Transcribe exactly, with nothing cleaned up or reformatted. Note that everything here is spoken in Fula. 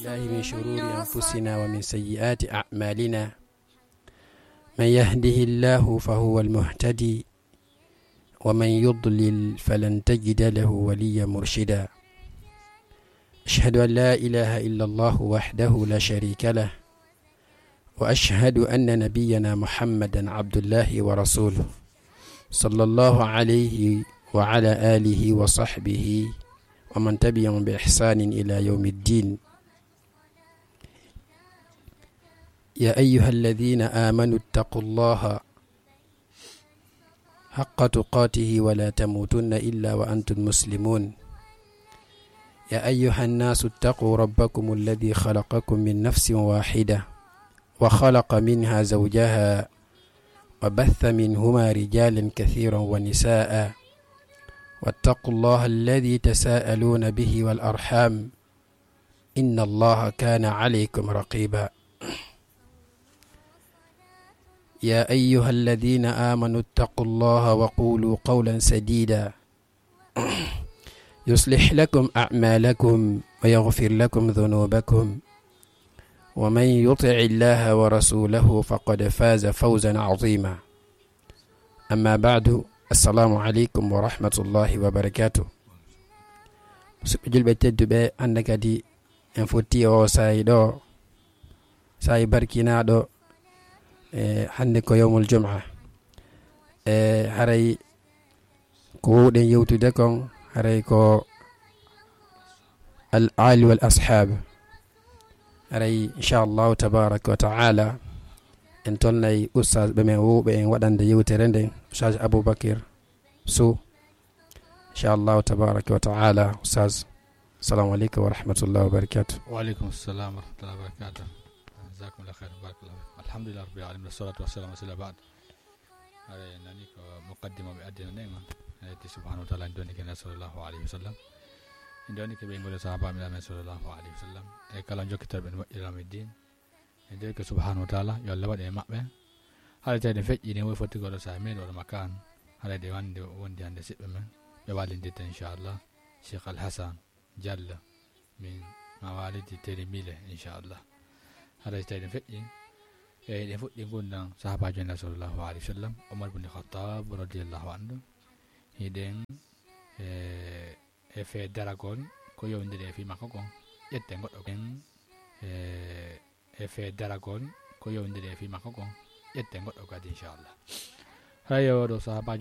الله من شرور أنفسنا ومن سيئات أعمالنا من يهده الله فهو المهتدي ومن يضلل فلن تجد له وليا مرشدا أشهد أن لا إله إلا الله وحده لا شريك له وأشهد أن نبينا محمدا عبد الله ورسوله صلى الله عليه وعلى آله وصحبه ومن تبعهم بإحسان إلى يوم الدين. يا أيها الذين آمنوا اتقوا الله حق تقاته ولا تموتن إلا وأنتم مسلمون. يا أيها الناس اتقوا ربكم الذي خلقكم من نفس واحدة وخلق منها زوجها وبث منهما رجالا كثيرا ونساء واتقوا الله الذي تساءلون به والأرحام إن الله كان عليكم رقيبا. يا أيها الذين آمنوا اتقوا الله وقولوا قولا سديدا يصلح لكم أعمالكم ويغفر لكم ذنوبكم ومن يطع الله ورسوله فقد فاز فوزا عظيما. أما بعد السلام عليكم ورحمة الله وبركاته. سبجل بتدو بي أنك دي انفوتي او سايدو ساي بركينا دو حنكو يوم الجمعة هري كو دين يوتو دكون هري كو الآل والأصحاب هري إن شاء الله تبارك وتعالى انتولناي أستاذ بمهو بين ودان دي يوتي رندين أستاذ أبو بكر سو إن شاء الله تبارك وتعالى. أستاذ السلام عليكم ورحمة الله وبركاته. وعليكم السلام ورحمة الله وبركاته. جزاكم الله خير بارك الله فيكم. الحمد لله رب العالمين والصلاة والسلام على بعد. هذا نانيك مقدمة بأدينا نعمة. التي سبحانه وتعالى عندنا كنا صلى الله عليه وسلم. عندنا كبين قول صحابة من النبي صلى الله عليه وسلم. كلام جو كتاب إلى الدين. عندنا سبحانه وتعالى يلا بدأ مقبل. هذا تاني فج ينوي وفتي قول سامين ولا مكان. هذا ديوان ديوان ديوان دسيب من بوالد جدا إن شاء الله. شيخ الحسن جل من موالد تلميذه إن شاء الله. هذا تاني فج يعني فوق يقول صحابة جنة صلى الله عليه وسلم عمر بن الخطاب رضي الله عنه هيدين في دراغون كويو ندري في مكوكو يتنقل أكين في دراغون كويو ندري في مكوكو يتنقل أكاد إن شاء الله. هاي ورو صحابة